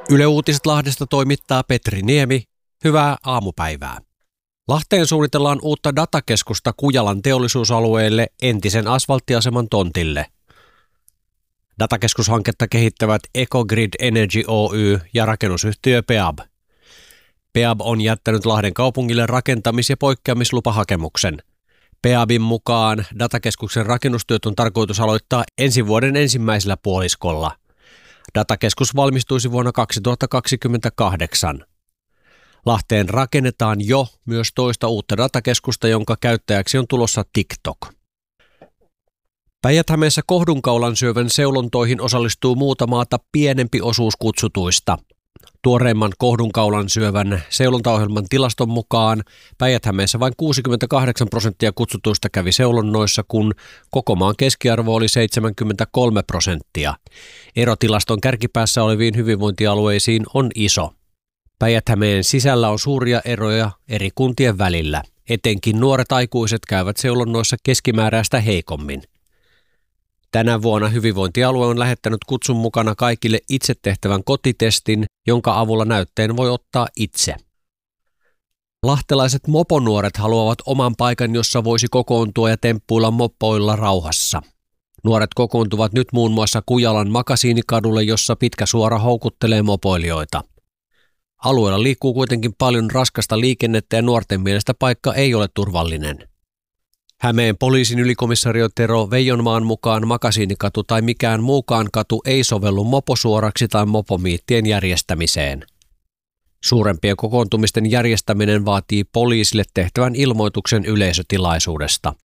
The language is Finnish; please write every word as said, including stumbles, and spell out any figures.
Yle Uutiset Lahdesta toimittaa Petri Niemi. Hyvää aamupäivää. Lahteen suunnitellaan uutta datakeskusta Kujalan teollisuusalueelle entisen asfalttiaseman tontille. Datakeskushanketta kehittävät EcoGrid Energy Oy ja rakennusyhtiö Peab. Peab on jättänyt Lahden kaupungille rakentamis- ja poikkeamislupahakemuksen. Peabin mukaan datakeskuksen rakennustyöt on tarkoitus aloittaa ensi vuoden ensimmäisellä puoliskolla. Datakeskus valmistuisi vuonna kaksituhattakaksikymmentäkahdeksan. Lahteen rakennetaan jo myös toista uutta datakeskusta, jonka käyttäjäksi on tulossa TikTok. Päijät-Hämeessä kohdunkaulan syövän seulontoihin osallistuu muuta maata pienempi osuus kutsutuista. Tuoreimman kohdunkaulan syövän seulontaohjelman tilaston mukaan Päijät-Hämeessä vain kuusikymmentäkahdeksan prosenttia kutsutuista kävi seulonnoissa, kun koko maan keskiarvo oli seitsemänkymmentäkolme prosenttia. Ero tilaston kärkipäässä oleviin hyvinvointialueisiin on iso. Päijät-Hämeen sisällä on suuria eroja eri kuntien välillä. Etenkin nuoret aikuiset käyvät seulonnoissa keskimääräistä heikommin. Tänä vuonna hyvinvointialue on lähettänyt kutsun mukana kaikille itse tehtävän kotitestin, jonka avulla näytteen voi ottaa itse. Lahtelaiset moponuoret haluavat oman paikan, jossa voisi kokoontua ja temppuilla mopoilla rauhassa. Nuoret kokoontuvat nyt muun muassa Kujalan Makasiinikadulle, jossa pitkä suora houkuttelee mopoilijoita. Alueella liikkuu kuitenkin paljon raskasta liikennettä ja nuorten mielestä paikka ei ole turvallinen. Hämeen poliisin ylikomissario Tero Veijonmaan mukaan Makasiinikatu tai mikään muukaan katu ei sovellu moposuoraksi tai mopomiittien järjestämiseen. Suurempien kokoontumisten järjestäminen vaatii poliisille tehtävän ilmoituksen yleisötilaisuudesta.